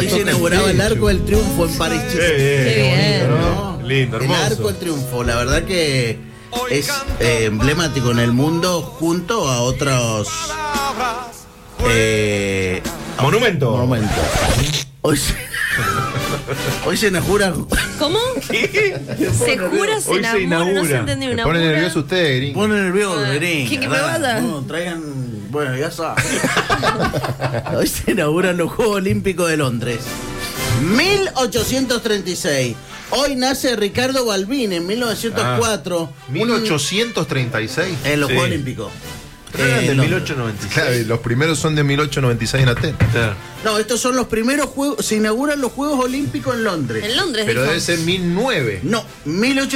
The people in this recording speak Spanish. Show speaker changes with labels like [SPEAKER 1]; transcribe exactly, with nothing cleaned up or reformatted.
[SPEAKER 1] Hoy se inauguraba el Arco del Triunfo en París.
[SPEAKER 2] Qué
[SPEAKER 3] bien.
[SPEAKER 2] bonito, ¿no? Lindo,
[SPEAKER 1] El
[SPEAKER 2] hermoso.
[SPEAKER 1] Arco del Triunfo, la verdad que es eh, emblemático en el mundo junto a otros eh,
[SPEAKER 2] Monumento.
[SPEAKER 1] monumentos. Hoy se, hoy se inaugura.
[SPEAKER 3] ¿Cómo? Se jura, se
[SPEAKER 2] Hoy se
[SPEAKER 3] enamora. No se
[SPEAKER 2] inaugura.
[SPEAKER 3] entendió
[SPEAKER 4] Me
[SPEAKER 3] una
[SPEAKER 4] pone
[SPEAKER 3] pura.
[SPEAKER 4] nervioso usted, Gringo.
[SPEAKER 1] Pone nervioso,
[SPEAKER 3] Ah,
[SPEAKER 1] Gringo,
[SPEAKER 3] ¿qué- qué me
[SPEAKER 1] ¿verdad?
[SPEAKER 3] pasa?
[SPEAKER 1] No, traigan. Bueno, ya sabes. Hoy se inauguran los Juegos Olímpicos de Londres. mil ochocientos treinta y seis. Hoy nace Ricardo Balbín en mil novecientos cuatro.
[SPEAKER 4] mil ochocientos treinta y seis.
[SPEAKER 1] En los
[SPEAKER 2] Sí.
[SPEAKER 1] Juegos Olímpicos.
[SPEAKER 2] Pero eran
[SPEAKER 1] Eh,
[SPEAKER 2] de
[SPEAKER 1] no.
[SPEAKER 2] mil ochocientos noventa y seis.
[SPEAKER 4] Claro, y los primeros son de mil ochocientos noventa y seis en Atenas.
[SPEAKER 2] Claro.
[SPEAKER 1] No, estos son los primeros juegos. Se inauguran los Juegos Olímpicos en Londres.
[SPEAKER 3] En Londres,
[SPEAKER 4] Pero
[SPEAKER 3] dijo.
[SPEAKER 4] debe ser mil nueve.
[SPEAKER 1] No, mil ochocientos